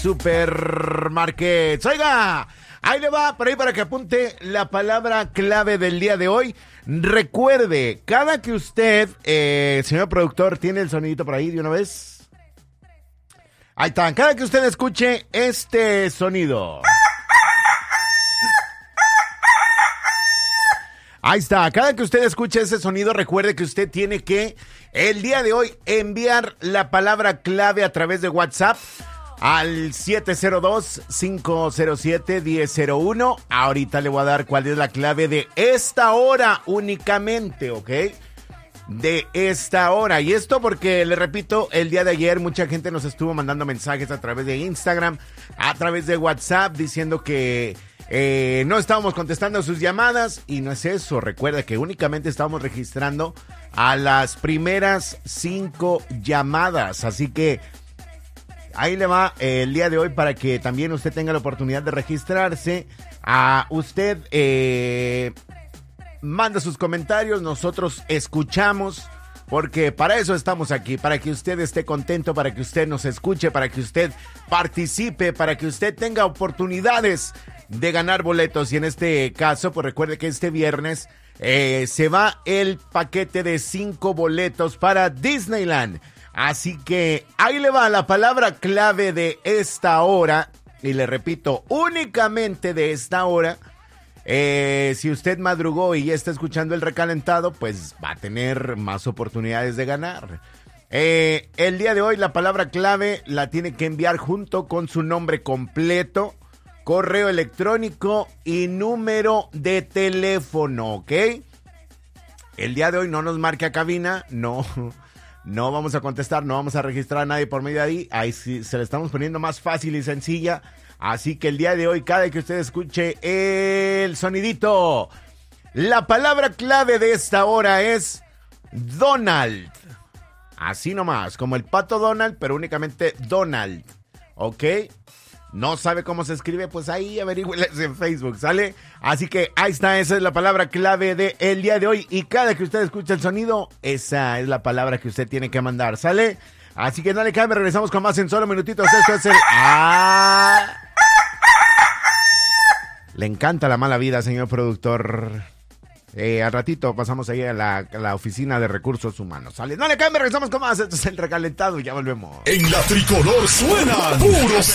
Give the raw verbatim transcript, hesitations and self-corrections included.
Supermarkets. Oiga, ahí le va, por ahí para que apunte la palabra clave del día de hoy. Recuerde, cada que usted, eh, señor productor, tiene el sonidito por ahí de una vez. Ahí está, cada que usted escuche este sonido. Ahí está, cada que usted escuche ese sonido, recuerde que usted tiene que, el día de hoy, enviar la palabra clave a través de WhatsApp al siete cero dos, cinco cero siete, uno cero cero uno. Ahorita le voy a dar cuál es la clave de esta hora únicamente, ¿ok? De esta hora. Y esto porque, le repito, el día de ayer mucha gente nos estuvo mandando mensajes a través de Instagram, a través de WhatsApp, diciendo que eh, no estábamos contestando sus llamadas. Y no es eso. Recuerda que únicamente estábamos registrando a las primeras cinco llamadas. Así que ahí le va eh, el día de hoy para que también usted tenga la oportunidad de registrarse. A usted eh, manda sus comentarios, nosotros escuchamos, porque para eso estamos aquí, para que usted esté contento, para que usted nos escuche, para que usted participe, para que usted tenga oportunidades de ganar boletos. Y en este caso, pues recuerde que este viernes eh, se va el paquete de cinco boletos para Disneyland. Así que ahí le va la palabra clave de esta hora. Y le repito, únicamente de esta hora. Eh, si usted madrugó y ya está escuchando el recalentado, pues va a tener más oportunidades de ganar. Eh, el día de hoy la palabra clave la tiene que enviar junto con su nombre completo, correo electrónico y número de teléfono, ¿ok? El día de hoy no nos marque a cabina, no... No vamos a contestar, no vamos a registrar a nadie por medio de ahí. Ahí sí se le estamos poniendo más fácil y sencilla. Así que el día de hoy, cada vez que usted escuche el sonidito, la palabra clave de esta hora es Donald. Así nomás, como el pato Donald, pero únicamente Donald. ¿Ok? No sabe cómo se escribe, pues ahí averígüeles en Facebook, ¿sale? Así que ahí está, esa es la palabra clave del día de hoy. Y cada que usted escuche el sonido, esa es la palabra que usted tiene que mandar, ¿sale? Así que no le cambie, regresamos con más en solo minutitos. Esto es el... ¡Ah! Le encanta la mala vida, señor productor. Eh, al ratito pasamos ahí a la, a la oficina de recursos humanos, ¿sale? No le cambie, regresamos con más. Esto es el recalentado y ya volvemos. En la tricolor suenan puros